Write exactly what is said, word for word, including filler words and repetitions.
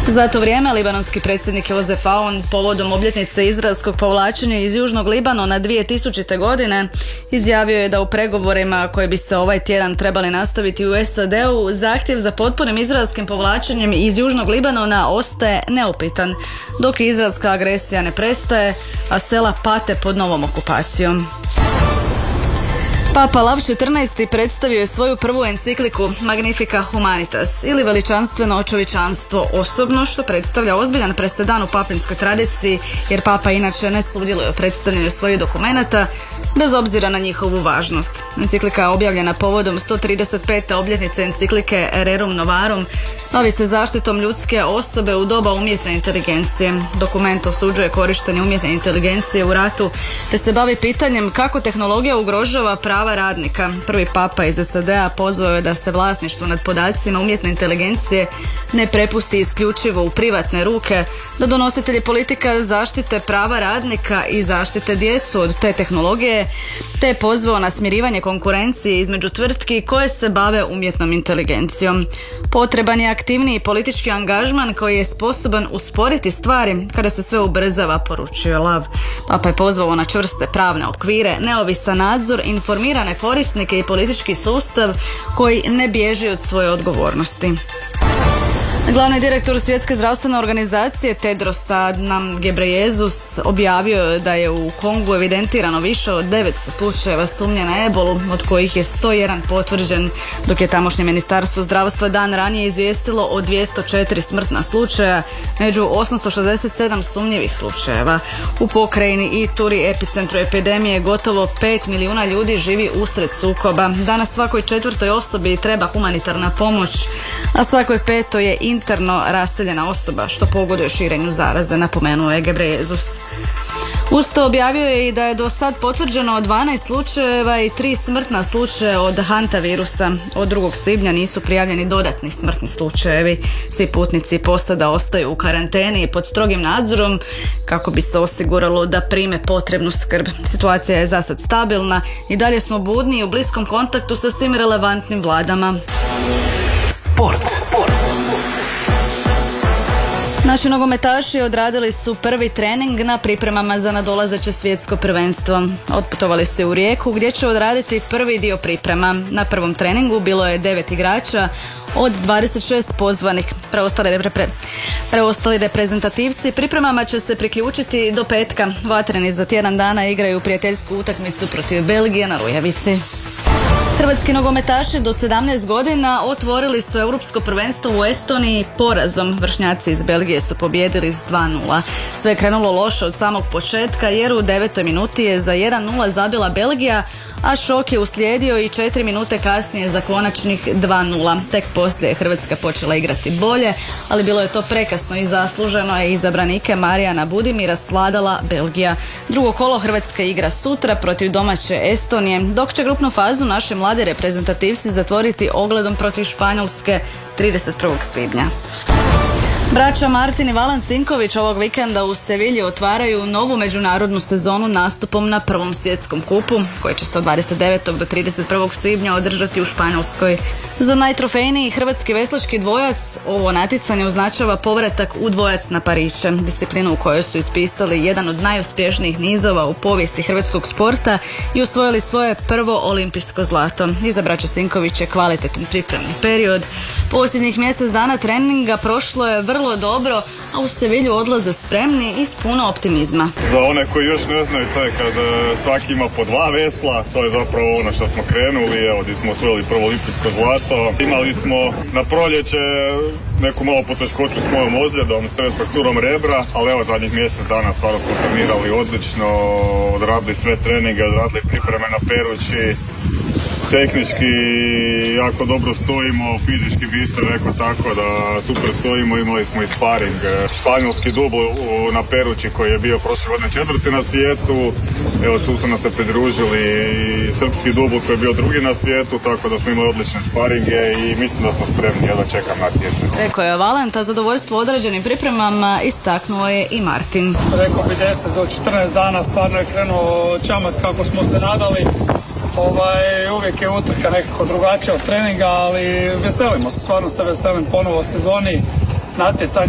Za to vrijeme libanonski predsjednik Josef Aoun povodom obljetnice izraelskog povlačenja iz Južnog Libanona dvije tisućite. godine izjavio je da u pregovorima koji bi se ovaj tjedan trebali nastaviti u S A D-u zahtjev za potpunim izraelskim povlačenjem iz Južnog Libanona ostaje neupitan, dok izraelska agresija ne prestaje, a sela pate pod novom okupacijom. Papa Lav četrnaesti. predstavio je svoju prvu encikliku Magnifica Humanitas ili veličanstveno čovječanstvo osobno, što predstavlja ozbiljan presedan u papinskoj tradiciji, jer papa inače ne sudjeluje u predstavljanju svojih dokumenata bez obzira na njihovu važnost. Enciklika je objavljena povodom sto trideset pete obljetnice enciklike Rerum Novarum, bavi se zaštitom ljudske osobe u doba umjetne inteligencije. Dokument osuđuje korištenje umjetne inteligencije u ratu, te se bavi pitanjem kako tehnologija ugrožava prava radnika. Prvi papa iz S A D-a pozvao je da se vlasništvo nad podacima umjetne inteligencije ne prepusti isključivo u privatne ruke, da donositelji politika zaštite prava radnika i zaštite djecu od te tehnologije, te je pozvao na smirivanje konkurencije između tvrtki koje se bave umjetnom inteligencijom. Potreban je aktivniji politički angažman koji je sposoban usporiti stvari kada se sve ubrzava, poručio Lav. Papa je pozvao na čvrste pravne okvire, neovisan nadzor, informirane korisnike i politički sustav koji ne bježi od svoje odgovornosti. Glavni direktor Svjetske zdravstvene organizacije Tedros Adhanom Ghebreyesus objavio je da je u Kongu evidentirano više od devetsto slučajeva sumnje na ebolu, od kojih je sto jedan potvrđen, dok je tamošnje ministarstvo zdravstva dan ranije izvijestilo o dvjesto četiri smrtna slučaja među osamsto šezdeset sedam sumnjivih slučajeva. U pokrajini Ituri, epicentru epidemije, gotovo pet milijuna ljudi živi usred sukoba. Danas svakoj četvrtoj osobi treba humanitarna pomoć, a svakoj petoj je interno raseljena osoba, što pogoduje širenju zaraze, napomenuo je Ghebreyesus. Uz to objavio je i da je do sad potvrđeno dvanaest slučajeva i tri smrtna slučaja od hantavirusa. Od drugog svibnja nisu prijavljeni dodatni smrtni slučajevi. Svi putnici posada ostaju u karanteni i pod strogim nadzorom kako bi se osiguralo da prime potrebnu skrb. Situacija je zasad stabilna i dalje smo budni i u bliskom kontaktu sa svim relevantnim vladama. Sport. Naši nogometaši odradili su prvi trening na pripremama za nadolazeće svjetsko prvenstvo. Otputovali se u Rijeku gdje će odraditi prvi dio priprema. Na prvom treningu bilo je devet igrača od dvadeset šest pozvanih. Preostali, repre, preostali reprezentativci pripremama će se priključiti do petka. Vatreni za tjedan dana igraju prijateljsku utakmicu protiv Belgije na Rujevici. Hrvatski nogometaši do sedamnaest godina otvorili su europsko prvenstvo u Estoniji porazom. Vršnjaci iz Belgije su pobijedili s dva nula. Sve je krenulo loše od samog početka jer u devetoj minuti je za jedan nula zabila Belgija, a šok je uslijedio i četiri minute kasnije za konačnih dva nula. Tek poslije je Hrvatska počela igrati bolje, ali bilo je to prekasno i zasluženo je iza branike Marijana Budimira svladala Belgija. Drugo kolo Hrvatska igra sutra protiv domaće Estonije, dok će grupnu fazu naši mladi reprezentativci zatvoriti ogledom protiv Španjolske trideset prvog svibnja. Braća Martin i Valan Cinković ovog vikenda u Sevilji otvaraju novu međunarodnu sezonu nastupom na prvom svjetskom kupu, koji će se od dvadeset devetog do trideset prvog svibnja održati u Španjolskoj. Za najtrofejniji hrvatski veslački dvojac ovo natjecanje označava povratak u dvojac na pariće, disciplinu u kojoj su ispisali jedan od najuspješnijih nizova u povijesti hrvatskog sporta i osvojili svoje prvo olimpijsko zlato. Iza braća Cinković je kvalitetan pripremni period. Posljednjih mjesec dana treninga prošlo je vrlo dobro, a u Sevilju odlaze spremni i s puno optimizma. Za one koji još ne znaju, to je kad svaki ima po dva vesla, to je zapravo ono što smo krenuli, evo gdje smo osvojili prvo olimpijsko zlato. Imali smo na proljeće neku malo poteškoću s mojom ozljedom, s frakturom rebra, ali evo zadnjih mjesec dana stvarno smo trenirali odlično, odradili sve treninge, odradili pripreme na Perući. Tehnički jako dobro stojimo, fizički bi isto rekao tako da super stojimo, imali smo i sparing. Španjolski dubl na Perući koji je bio prošle godine četvrti na svijetu, evo tu su nas se pridružili i srpski dubl koji je bio drugi na svijetu, tako da smo imali odlične sparinge i mislim da smo spremni, ja da čekam natjecanje. Rekao je Valenta, zadovoljstvo određenim pripremama istaknuo je i Martin. Rekao bi deset do četrnaest dana stvarno je krenuo čamac kako smo se nadali. Ovaj, uvijek je utrka nekako drugačija od treninga, ali veselimo se, stvarno se veselim ponovo sezoni, natjecanje.